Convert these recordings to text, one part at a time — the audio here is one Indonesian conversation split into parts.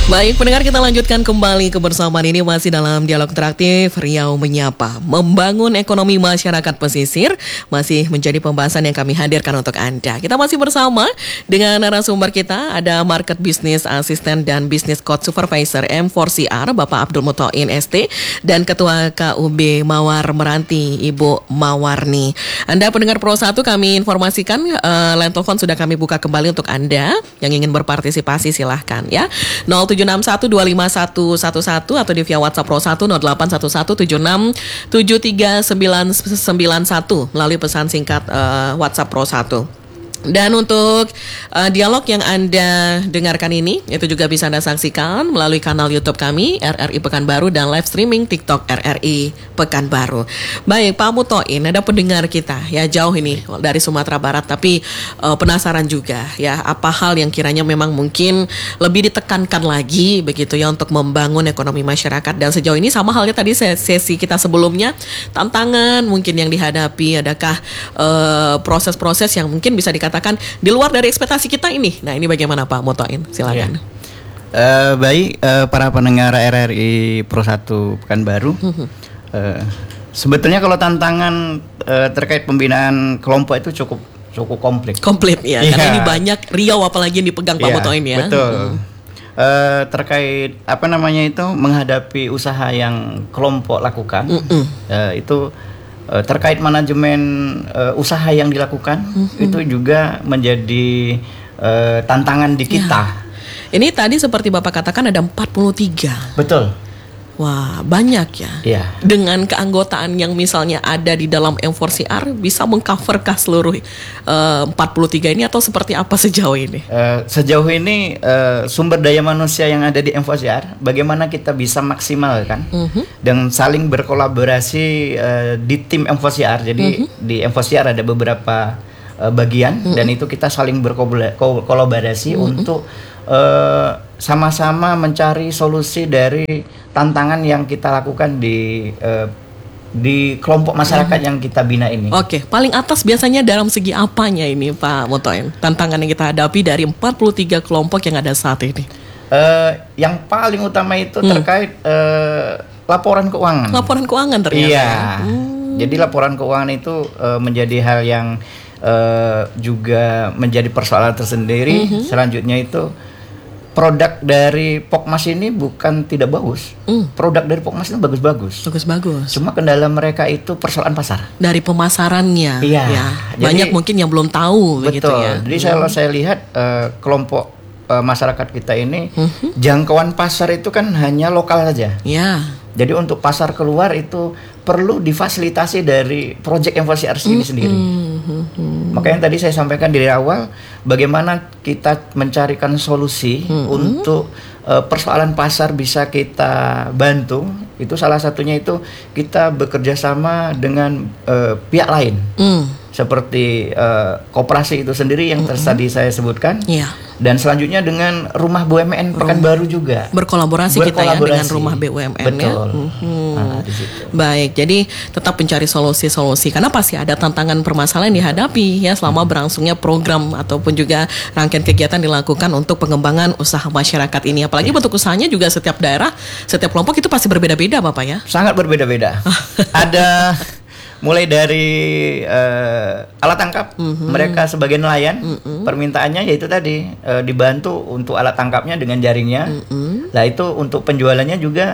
Baik, pendengar, kita lanjutkan kembali kebersamaan ini masih dalam dialog interaktif Riau Menyapa. Membangun ekonomi masyarakat pesisir masih menjadi pembahasan yang kami hadirkan untuk Anda. Kita masih bersama dengan narasumber kita, ada Market Business Assistant dan Business Coach Supervisor M4CR, Bapak Abdul Muthain ST, dan Ketua KUB Mawar Meranti, Ibu Mawarni. Anda pendengar Pro 1, kami informasikan line telepon sudah kami buka kembali untuk Anda yang ingin berpartisipasi, silahkan ya. 0761251111 atau di via WhatsApp Pro 1 0811767391 melalui pesan singkat WhatsApp Pro 1. Dan untuk dialog yang Anda dengarkan ini, itu juga bisa Anda saksikan melalui kanal YouTube kami, RRI Pekanbaru, dan live streaming TikTok RRI Pekanbaru. Baik, Pak Muthain, ada pendengar kita ya jauh ini dari Sumatera Barat, tapi penasaran juga ya, apa hal yang kiranya memang mungkin lebih ditekankan lagi begitu ya untuk membangun ekonomi masyarakat. Dan sejauh ini sama halnya tadi sesi kita sebelumnya, tantangan mungkin yang dihadapi, adakah proses-proses yang mungkin bisa dikatakan di luar dari ekspektasi kita ini. Nah, ini bagaimana Pak Muthain? Silakan. Baik, para pendengar RRI Pro 1 Pekanbaru. Sebetulnya kalau tantangan terkait pembinaan kelompok itu cukup komplit ya, karena ini banyak Riau apalagi yang dipegang Pak Muthain ya. Betul. Terkait menghadapi usaha yang kelompok lakukan, itu terkait manajemen usaha yang dilakukan, itu juga menjadi tantangan di kita. Ini tadi seperti Bapak katakan ada 43. Betul. Wah, banyak ya. Iya. Dengan keanggotaan yang misalnya ada di dalam M4CR bisa mengcoverkah seluruh 43 ini atau seperti apa sejauh ini? Sejauh ini sumber daya manusia yang ada di M4CR, bagaimana kita bisa maksimalkan dan saling berkolaborasi di tim M4CR. Jadi di M4CR ada beberapa bagian dan itu kita saling berkolaborasi untuk sama-sama mencari solusi dari tantangan yang kita lakukan di kelompok masyarakat yang kita bina ini. Oke, paling atas biasanya dalam segi apanya ini Pak Muthain? Tantangan yang kita hadapi dari 43 kelompok yang ada saat ini. Yang paling utama itu terkait laporan keuangan. Laporan keuangan ternyata. Iya. Jadi laporan keuangan itu menjadi hal yang juga menjadi persoalan tersendiri. Selanjutnya itu produk dari Pokmas ini bukan tidak bagus. Produk dari Pokmas ini bagus-bagus. Bagus-bagus. Cuma kendala mereka itu persoalan pasar. Dari pemasarannya. Iya. Ya. Banyak mungkin yang belum tahu. Betul. Begitu ya. Jadi kalau saya lihat kelompok masyarakat kita ini, jangkauan pasar itu kan hanya lokal saja. Ya. Jadi untuk pasar keluar itu perlu difasilitasi dari Project M4CR ini sendiri. Makanya tadi saya sampaikan dari awal, bagaimana kita mencarikan solusi untuk persoalan pasar bisa kita bantu. Itu salah satunya itu kita bekerja sama dengan pihak lain. Seperti koperasi itu sendiri yang tadi saya sebutkan. Dan selanjutnya dengan rumah BUMN Pekanbaru juga. Berkolaborasi kita ya dengan rumah BUMN. Betul. Ya. Baik, jadi tetap mencari solusi-solusi karena pasti ada tantangan permasalahan yang dihadapi ya selama berlangsungnya program ataupun juga rangkaian kegiatan dilakukan untuk pengembangan usaha masyarakat ini. Apalagi bentuk usahanya juga setiap daerah, setiap kelompok itu pasti berbeda-beda Bapak ya. Sangat berbeda-beda. Ada mulai dari alat tangkap, mereka sebagai nelayan, permintaannya yaitu tadi dibantu untuk alat tangkapnya dengan jaringnya. Nah itu untuk penjualannya juga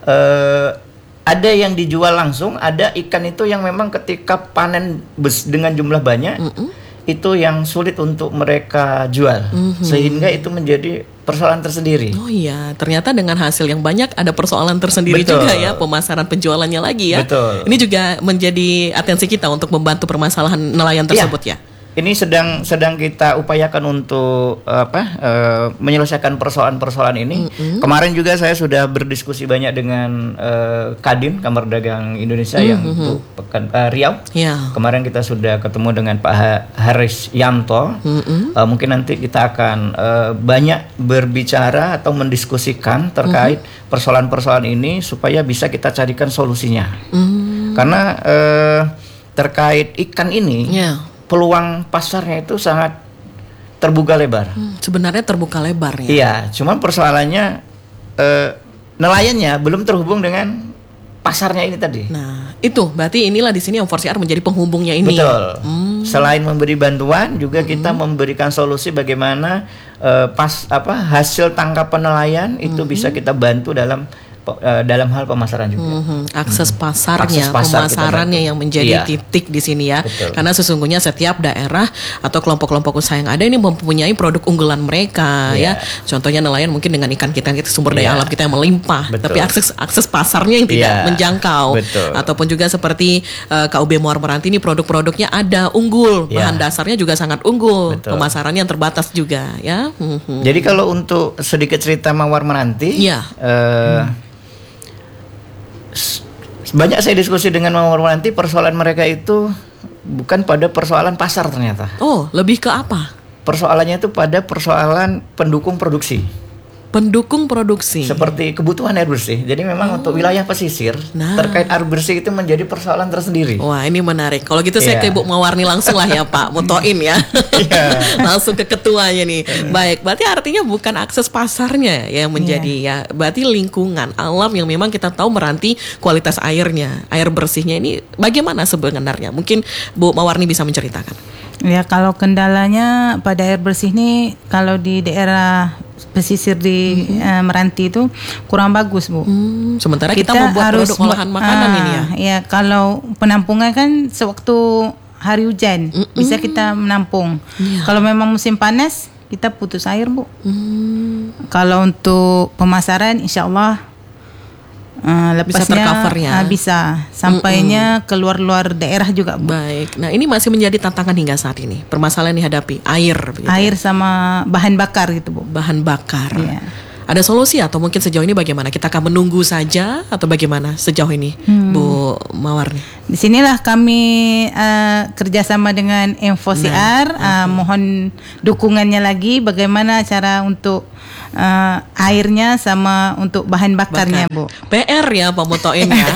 ada yang dijual langsung, ada ikan itu yang memang ketika panen dengan jumlah banyak, itu yang sulit untuk mereka jual, sehingga itu menjadi persoalan tersendiri. Oh iya, ternyata dengan hasil yang banyak ada persoalan tersendiri. Betul. Juga ya, pemasaran penjualannya lagi ya. Betul. Ini juga menjadi atensi kita untuk membantu permasalahan nelayan tersebut ya. Ini sedang kita upayakan untuk menyelesaikan persoalan-persoalan ini. Kemarin juga saya sudah berdiskusi banyak dengan Kadin Kamar Dagang Indonesia yang untuk Riau. Kemarin kita sudah ketemu dengan Pak Haris Yanto. Mungkin nanti kita akan banyak berbicara atau mendiskusikan terkait persoalan-persoalan ini supaya bisa kita carikan solusinya. Karena terkait ikan ini. Peluang pasarnya itu sangat terbuka lebar. Sebenarnya terbuka lebar ya. Iya, cuman persoalannya nelayannya belum terhubung dengan pasarnya ini tadi. Nah, itu berarti inilah di sini M4CR menjadi penghubungnya ini. Betul. Selain memberi bantuan, juga kita memberikan solusi bagaimana hasil tangkapan nelayan itu bisa kita bantu dalam hal pemasaran juga. Akses pasarnya, pemasarannya yang menjadi titik di sini ya. Betul. Karena sesungguhnya setiap daerah atau kelompok-kelompok usaha yang ada ini mempunyai produk unggulan mereka ya. Contohnya nelayan mungkin dengan ikan kita sumber daya alam kita yang melimpah, Betul. tapi akses pasarnya yang tidak menjangkau. Betul. Ataupun juga seperti KUB Mawar Meranti ini produk-produknya ada unggul, bahan dasarnya juga sangat unggul, pemasarannya yang terbatas juga ya. Jadi kalau untuk sedikit cerita Mawar Meranti, banyak saya diskusi dengan Mawar Meranti, persoalan mereka itu bukan pada persoalan pasar ternyata. Oh, lebih ke apa? Persoalannya itu pada persoalan pendukung produksi. Pendukung produksi. Seperti kebutuhan air bersih. Jadi memang untuk wilayah pesisir terkait air bersih itu menjadi persoalan tersendiri. Wah, ini menarik. Kalau gitu saya ke Ibu Mawarni langsung lah ya Pak, motoin ya. Langsung ke ketuanya nih. Baik, berarti artinya bukan akses pasarnya yang menjadi ya, berarti lingkungan alam yang memang kita tahu Meranti kualitas airnya, air bersihnya ini bagaimana sebenarnya? Mungkin Bu Mawarni bisa menceritakan. Ya, kalau kendalanya pada air bersih ini kalau di daerah pesisir di Meranti itu kurang bagus, Bu. Sementara kita membuat produk olahan makanan ini ya. Ya, kalau penampungan kan sewaktu hari hujan bisa kita menampung. Kalau memang musim panas kita putus air, Bu. Kalau untuk pemasaran insya Allah lepasnya bisa tercover ya. Bisa sampainya keluar daerah juga, Bu. Baik. Nah, ini masih menjadi tantangan hingga saat ini. Permasalahan yang dihadapi air begitu. Air sama bahan bakar gitu, Bu. Bahan bakar. Iya. Ada solusi atau mungkin sejauh ini bagaimana? Kita akan menunggu saja atau bagaimana sejauh ini, Bu Mawarni? Di sinilah kami kerjasama dengan M4CR, mohon dukungannya lagi bagaimana cara untuk airnya sama untuk bahan bakarnya, Bu. PR ya Pak Mutoin ya.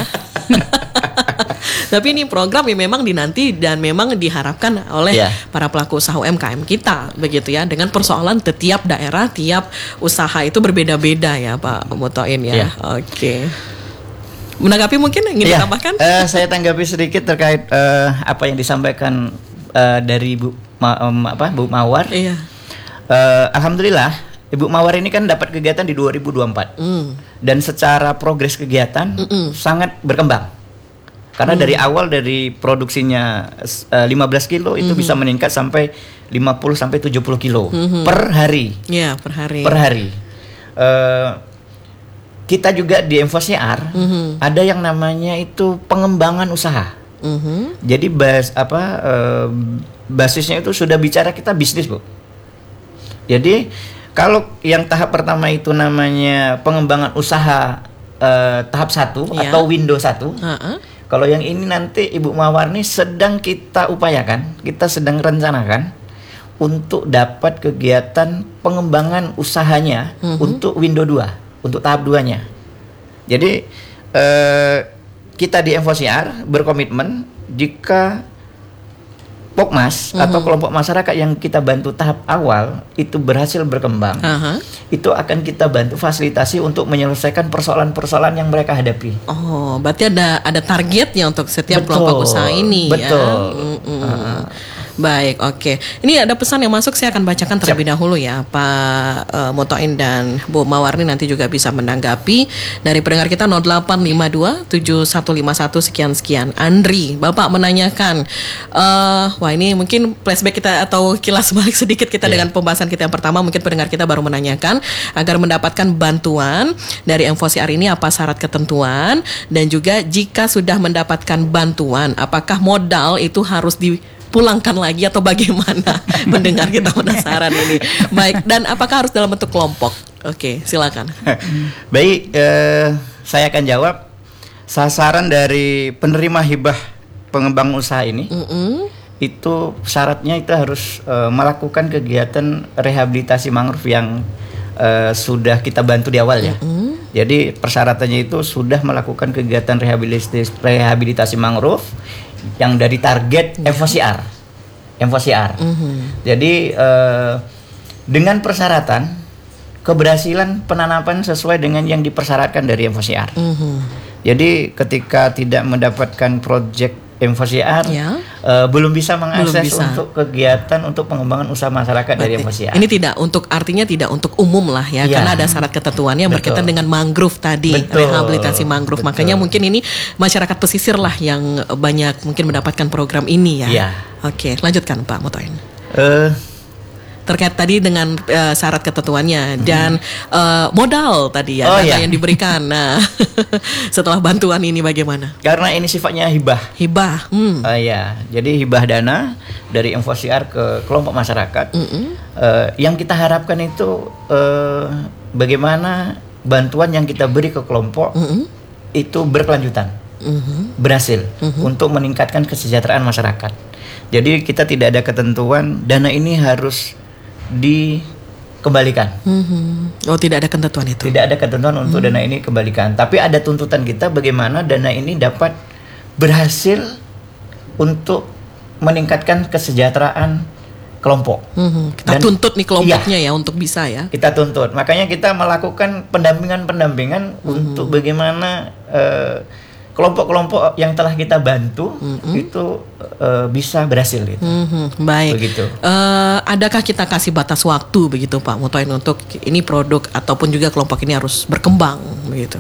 Tapi ini program yang memang dinanti dan memang diharapkan oleh para pelaku usaha UMKM kita begitu ya, dengan persoalan tiap daerah, tiap usaha itu berbeda-beda ya Pak Mutoin ya. Oke. Menanggapi mungkin ingin ditambahkan? Saya tanggapi sedikit terkait apa yang disampaikan dari Bu Mawar. Iya. Alhamdulillah Ibu Mawar ini kan dapat kegiatan di 2024 dan secara progres kegiatan sangat berkembang. Karena dari awal dari produksinya 15 kilo itu bisa meningkat sampai 50 sampai 70 kilo per hari. Iya, per hari. Per hari. Kita juga di M4CR ada yang namanya itu pengembangan usaha. Jadi basisnya itu sudah bicara kita bisnis, Bu. Jadi kalau yang tahap pertama itu namanya pengembangan usaha tahap 1 atau window 1. Kalau yang ini nanti Ibu Mawarni sedang kita upayakan, kita sedang rencanakan untuk dapat kegiatan pengembangan usahanya untuk window 2, untuk tahap 2-nya. Jadi kita di M4CR berkomitmen jika Pokmas atau kelompok masyarakat yang kita bantu tahap awal itu berhasil berkembang, itu akan kita bantu fasilitasi untuk menyelesaikan persoalan-persoalan yang mereka hadapi. Oh, berarti ada targetnya untuk setiap kelompok usaha ini. Betul. Ya. Baik, oke. Ini ada pesan yang masuk, saya akan bacakan terlebih dahulu ya, Pak Mutoin dan Bu Mawarni nanti juga bisa menanggapi dari pendengar kita 08527151 sekian. Andri, Bapak menanyakan, wah ini mungkin flashback kita atau kilas balik sedikit kita dengan pembahasan kita yang pertama. Mungkin pendengar kita baru menanyakan agar mendapatkan bantuan dari M4CR ini apa syarat ketentuan, dan juga jika sudah mendapatkan bantuan apakah modal itu harus dipulangkan lagi atau bagaimana? Mendengar kita penasaran ini. Baik, dan apakah harus dalam bentuk kelompok? Oke, silakan. Baik, saya akan jawab. Sasaran dari penerima hibah pengembang usaha ini itu syaratnya itu harus melakukan kegiatan rehabilitasi mangrove yang sudah kita bantu di awal ya. Jadi persyaratannya itu sudah melakukan kegiatan rehabilitasi mangrove yang dari target M4CR. Jadi dengan persyaratan keberhasilan penanaman sesuai dengan yang dipersyaratkan dari MVCR. Jadi ketika tidak mendapatkan proyek MVCR, belum bisa mengakses untuk kegiatan untuk pengembangan usaha masyarakat dari MVCR. Ini artinya tidak untuk umum lah ya, karena ada syarat ketentuannya yang berkaitan dengan mangrove tadi, rehabilitasi mangrove. Makanya mungkin ini masyarakat pesisir lah yang banyak mungkin mendapatkan program ini ya. Oke, lanjutkan Pak Mutoin. Terkait tadi dengan syarat ketentuannya dan modal tadi ya, dana yang diberikan. Nah, setelah bantuan ini bagaimana? Karena ini sifatnya hibah. Jadi hibah dana dari MVCR ke kelompok masyarakat. Yang kita harapkan itu bagaimana bantuan yang kita beri ke kelompok itu berkelanjutan, berhasil untuk meningkatkan kesejahteraan masyarakat. Jadi kita tidak ada ketentuan dana ini harus dikembalikan. Oh, tidak ada ketentuan itu. Tidak ada ketentuan untuk dana ini kembalikan. Tapi ada tuntutan kita bagaimana dana ini dapat berhasil untuk meningkatkan kesejahteraan kelompok. Kita tuntut nih kelompoknya ya untuk bisa ya. Kita tuntut. Makanya kita melakukan pendampingan untuk bagaimana kelompok-kelompok yang telah kita bantu itu bisa berhasil gitu. Baik. Begitu. Adakah kita kasih batas waktu begitu Pak Mutoin untuk ini produk ataupun juga kelompok ini harus berkembang begitu?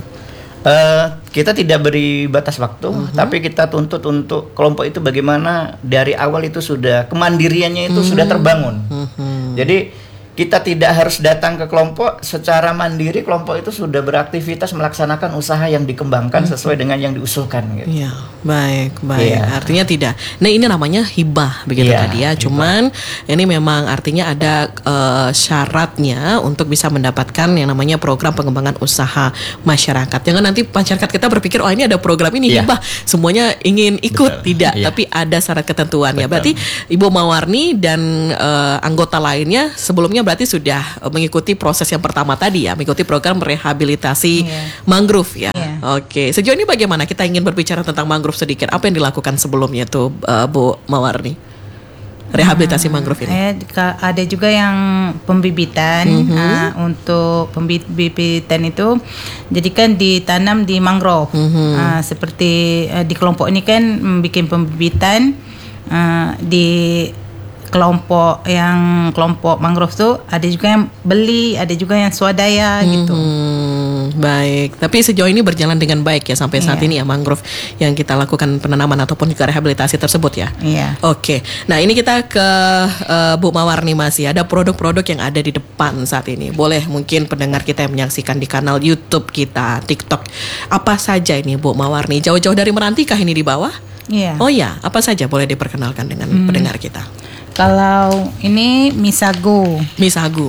Kita tidak beri batas waktu, tapi kita tuntut untuk kelompok itu bagaimana dari awal itu sudah kemandiriannya itu sudah terbangun. Jadi kita tidak harus datang ke kelompok secara mandiri, kelompok itu sudah beraktivitas melaksanakan usaha yang dikembangkan sesuai dengan yang diusulkan gitu. Iya, baik. Artinya tidak. Nah, ini namanya hibah begitu tadi ya. Cuman ini memang artinya ada syaratnya untuk bisa mendapatkan yang namanya program pengembangan usaha masyarakat. Jangan nanti masyarakat kita berpikir oh ini ada program ini hibah, semuanya ingin ikut. Tidak, tapi ada syarat ketentuannya. Berarti Ibu Mawarni dan anggota lainnya sebelumnya berarti sudah mengikuti proses yang pertama tadi ya, mengikuti program rehabilitasi mangrove ya. Oke, sejauh ini bagaimana kita ingin berbicara tentang mangrove sedikit? Apa yang dilakukan sebelumnya tuh Bu Mawarni? Rehabilitasi mangrove ini. Ada juga yang pembibitan. Untuk pembibitan itu jadi kan ditanam di mangrove. Seperti di kelompok ini kan bikin pembibitan di kelompok mangrove tuh ada juga yang beli, ada juga yang swadaya gitu. Baik, tapi sejauh ini berjalan dengan baik ya sampai saat ini ya mangrove yang kita lakukan penanaman ataupun juga rehabilitasi tersebut ya. Oke, nah ini kita ke Bu Mawarni masih ada produk-produk yang ada di depan saat ini. Boleh mungkin pendengar kita yang menyaksikan di kanal YouTube kita, TikTok, apa saja ini Bu Mawarni? Jauh-jauh dari Meranti kah ini di bawah? Oh ya, apa saja boleh diperkenalkan dengan pendengar kita? Kalau ini misago. Misago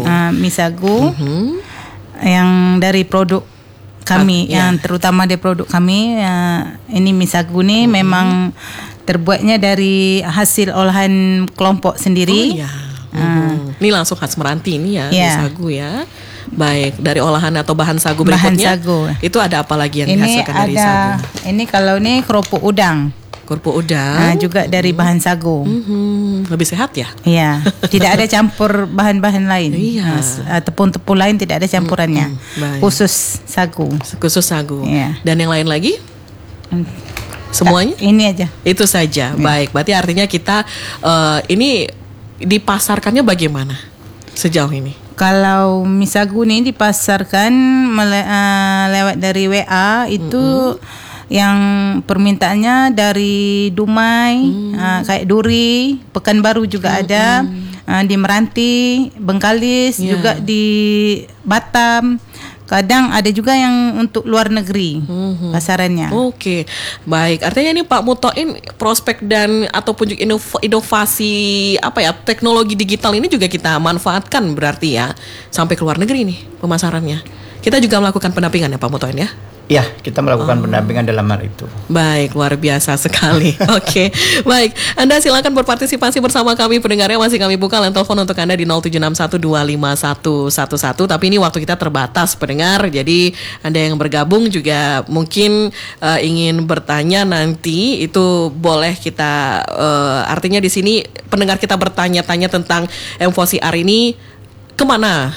yang dari produk kami, yang terutama dari produk kami. Ini misago nih memang terbuatnya dari hasil olahan kelompok sendiri. Ini langsung khas Meranti ini ya, misago ya. Baik, dari olahan atau bahan sagu berikutnya. Itu ada apa lagi yang dihasilkan dari sagu? Ini kalau ini kerupuk udang. Juga dari bahan sagu. Lebih sehat ya? Iya, tidak ada campur bahan-bahan lain. Tepung-tepung lain tidak ada campurannya. Khusus sagu. Dan yang lain lagi? Semuanya? Ini aja. Itu saja. Baik, berarti artinya kita ini dipasarkannya bagaimana sejauh ini? Kalau misago ini dipasarkan lewat dari WA itu. Yang permintaannya dari Dumai, kayak Duri, Pekanbaru juga ada, di Meranti, Bengkalis, juga di Batam. Kadang ada juga yang untuk luar negeri pasarannya. Oke, baik. Artinya ini Pak Mutoin prospek dan ataupun juga inovasi teknologi digital ini juga kita manfaatkan berarti ya sampai ke luar negeri nih pemasarannya. Kita juga melakukan pendampingan ya Pak Mutoin ya. Ya, kita melakukan pendampingan dalam hal itu. Baik, luar biasa sekali. Oke, baik. Anda silakan berpartisipasi bersama kami pendengarnya. Masih kami buka line telepon untuk Anda di 0761251111. Tapi ini waktu kita terbatas pendengar. Jadi Anda yang bergabung juga mungkin ingin bertanya nanti itu boleh kita artinya di sini pendengar kita bertanya-tanya tentang MVCR ini kemana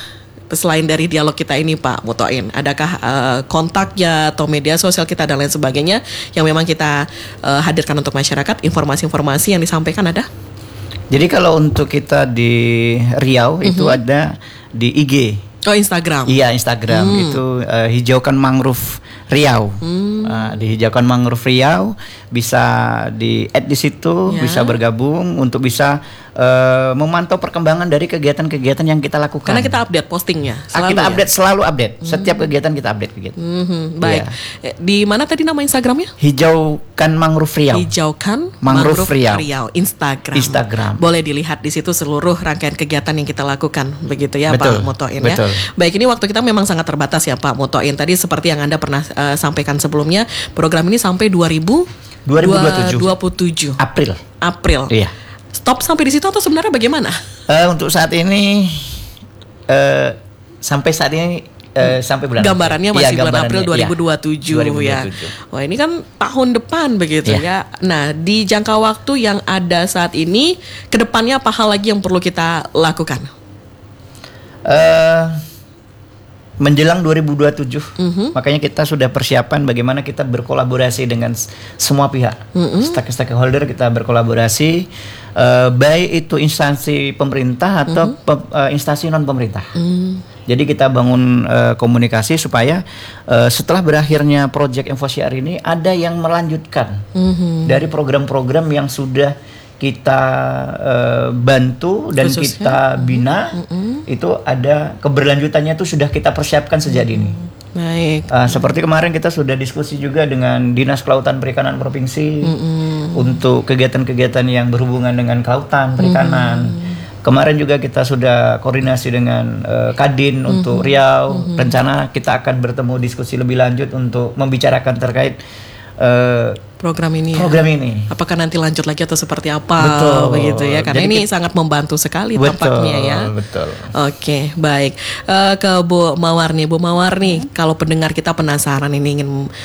selain dari dialog kita ini Pak Mutoin, adakah kontaknya atau media sosial kita dan lain sebagainya yang memang kita hadirkan untuk masyarakat, informasi-informasi yang disampaikan ada? Jadi kalau untuk kita di Riau itu ada di IG. Oh, Instagram. Iya, Instagram itu Hijaukan Mangrove Riau. Di Hijaukan Mangrove Riau bisa di-add di situ, bisa bergabung untuk bisa memantau perkembangan dari kegiatan-kegiatan yang kita lakukan. Karena kita update postingnya. Kita update, selalu update. Setiap kegiatan kita update kegiatan. Baik. Ya. Di mana tadi nama Instagramnya? Hijaukan Mangrove Riau. Hijaukan Mangrove Riau. Instagram. Boleh dilihat di situ seluruh rangkaian kegiatan yang kita lakukan, begitu ya Pak Mutoin ya. Baik, ini waktu kita memang sangat terbatas ya Pak Mutoin. Tadi seperti yang Anda pernah sampaikan sebelumnya, program ini sampai 2027 April. Iya. Stop sampai di situ atau sebenarnya bagaimana? Untuk saat ini sampai bulan gambarannya masih bulan April 2027 ya. Wah, ini kan tahun depan begitu ya. Nah, di jangka waktu yang ada saat ini, ke depannya apa hal lagi yang perlu kita lakukan? Menjelang 2027, makanya kita sudah persiapan bagaimana kita berkolaborasi dengan semua pihak, stakeholder kita berkolaborasi, baik itu instansi pemerintah atau instansi non pemerintah. Jadi kita bangun komunikasi supaya setelah berakhirnya proyek InfoSiar ini ada yang melanjutkan dari program-program yang sudah kita bantu dan kita bina, itu ada keberlanjutannya itu sudah kita persiapkan sejak dini. Baik. Seperti kemarin kita sudah diskusi juga dengan Dinas Kelautan Perikanan Provinsi untuk kegiatan-kegiatan yang berhubungan dengan kelautan perikanan. Kemarin juga kita sudah koordinasi dengan Kadin untuk Riau. Rencana kita akan bertemu diskusi lebih lanjut untuk membicarakan terkait program ini. Apakah nanti lanjut lagi atau seperti apa? Begitu ya. Karena jadi ini sangat membantu sekali tampaknya ya. Betul. Oke, baik. Ke Bu Mawarni, kalau pendengar kita penasaran ini ingin